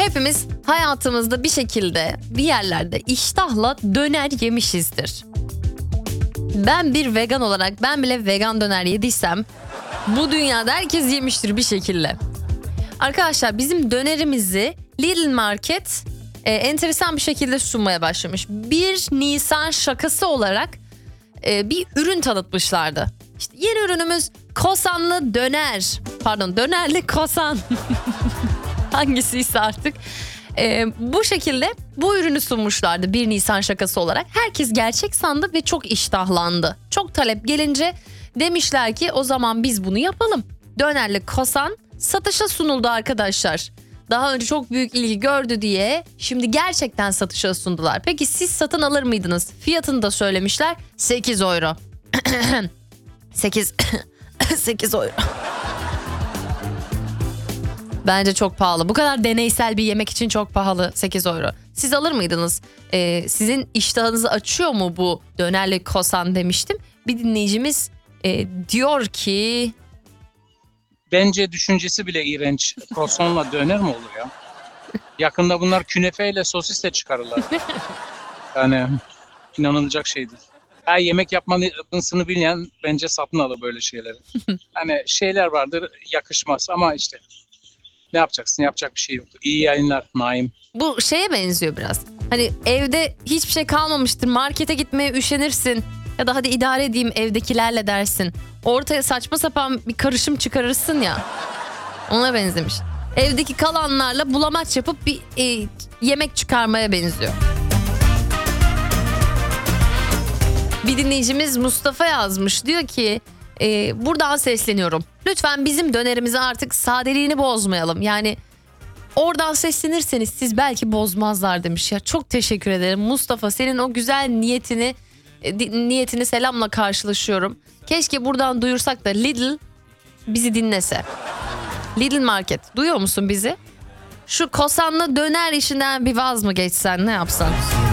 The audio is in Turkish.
Hepimiz hayatımızda bir şekilde bir yerlerde iştahla döner yemişizdir. Ben bir vegan olarak ben bile vegan döner yediysem bu dünyada herkes yemiştir bir şekilde. Arkadaşlar bizim dönerimizi Lidl Market enteresan bir şekilde sunmaya başlamış. 1 Nisan şakası olarak bir ürün tanıtmışlardı. İşte yeni ürünümüz kosanlı döner. Pardon, dönerli kosan. Hangisiyse artık. Bu şekilde bu ürünü sunmuşlardı 1 Nisan şakası olarak. Herkes gerçek sandı ve çok iştahlandı. Çok talep gelince demişler ki o zaman biz bunu yapalım. Dönerli kosan satışa sunuldu arkadaşlar. Daha önce çok büyük ilgi gördü diye şimdi gerçekten satışa sundular. Peki siz satın alır mıydınız? Fiyatını da söylemişler. 8 euro. 8 euro. Bence çok pahalı. Bu kadar deneysel bir yemek için çok pahalı 8 euro. Siz alır mıydınız? Sizin iştahınızı açıyor mu bu dönerli kosan demiştim. Bir dinleyicimiz diyor ki... Bence düşüncesi bile iğrenç. Croissant'la döner mi olur ya? Yakında bunlar künefeyle sosisle çıkarırlar. Yani inanılacak şey değil. Her yemek yapmasını bilmeyen bence satın alır böyle şeyleri. Hani şeyler vardır yakışmaz ama işte ne yapacaksın? Yapacak bir şey yok. İyi yayınlar Naim. Bu şeye benziyor biraz. Hani evde hiçbir şey kalmamıştır. Markete gitmeye üşenirsin. Ya da hadi idare edeyim evdekilerle dersin. Ortaya saçma sapan bir karışım çıkarırsın ya. Ona benzemiş. Evdeki kalanlarla bulamaç yapıp bir yemek çıkarmaya benziyor. Bir dinleyicimiz Mustafa yazmış. Diyor ki buradan sesleniyorum. Lütfen bizim dönerimizi artık sadeliğini bozmayalım. Yani oradan seslenirseniz siz belki bozmazlar demiş. Ya çok teşekkür ederim Mustafa. Senin o güzel niyetini selamla karşılaşıyorum. Keşke buradan duyursak da Lidl bizi dinlese. Lidl Market duyuyor musun bizi? Şu kosanlı döner işinden bir vaz mı geçsen, ne yapsan?